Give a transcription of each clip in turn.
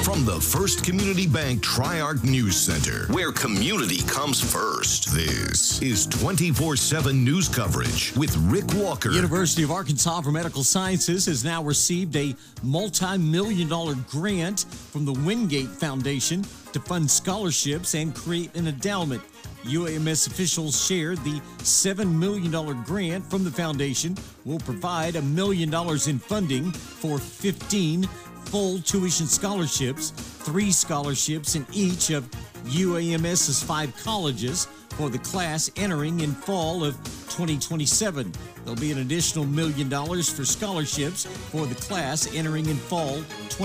From the First Community Bank Tri-Arc News Center, where community comes first. This is 24/7 news coverage with Rick Walker. University of Arkansas for Medical Sciences has now received a multi-million-dollar grant from the Wingate Foundation to fund scholarships and create an endowment. UAMS officials shared the $7 million grant from the foundation will provide $1 million in funding for 15 full tuition scholarships, 3 scholarships in each of UAMS's 5 colleges for the class entering in fall of 2027. There'll be an additional $1 million for scholarships for the class entering in fall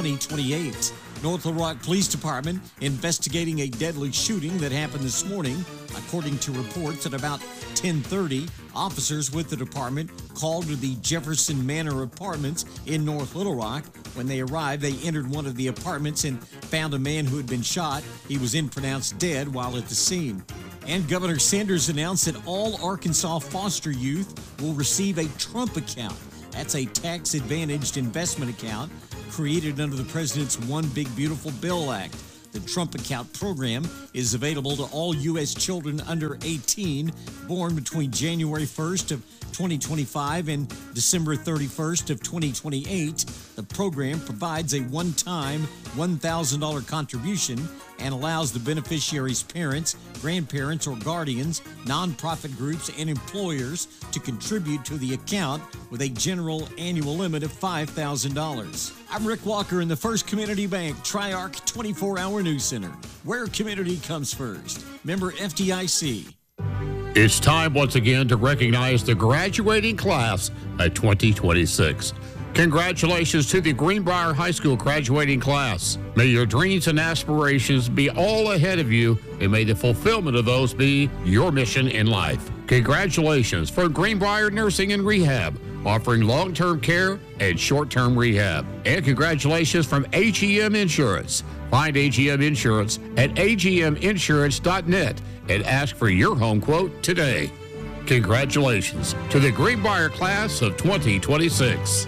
2028. North Little Rock Police Department investigating a deadly shooting that happened this morning. According to reports, at about 10:30, officers with the department called to the Jefferson Manor Apartments in North Little Rock. When they arrived, they entered one of the apartments and found a man who had been shot. He was then pronounced dead while at the scene. And Governor Sanders announced that all Arkansas foster youth will receive a Trump account. That's a tax-advantaged investment account created under the President's One Big Beautiful Bill Act. The Trump Account program is available to all U.S. children under 18 born between January 1st of 2025 and December 31st of 2028. The program provides a one-time $1,000 contribution and allows the beneficiary's parents, grandparents, or guardians, nonprofit groups, and employers to contribute to the account with a general annual limit of $5,000. I'm Rick Walker in the First Community Bank Tri-Arc 24-Hour News Center, where community comes first. Member FDIC. It's time once again to recognize the graduating class of 2026. Congratulations to the Greenbrier High School graduating class. May your dreams and aspirations be all ahead of you, and may the fulfillment of those be your mission in life. Congratulations from Greenbrier Nursing and Rehab, offering long-term care and short-term rehab. And congratulations from AGM Insurance. Find AGM Insurance at agminsurance.net and ask for your home quote today. Congratulations to the Greenbrier class of 2026.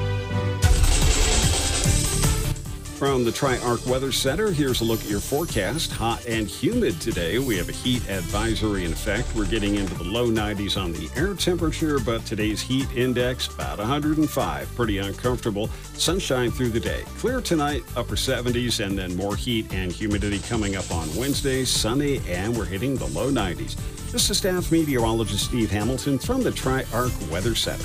From the Tri-Arc Weather Center, here's a look at your forecast. Hot and humid today. We have a heat advisory in effect. We're getting into the low 90s on the air temperature, but today's heat index about 105. Pretty uncomfortable. Sunshine through the day. Clear tonight, upper 70s, and then more heat and humidity coming up on Wednesday. Sunny, and we're hitting the low 90s. This is staff meteorologist Steve Hamilton from the Tri-Arc Weather Center.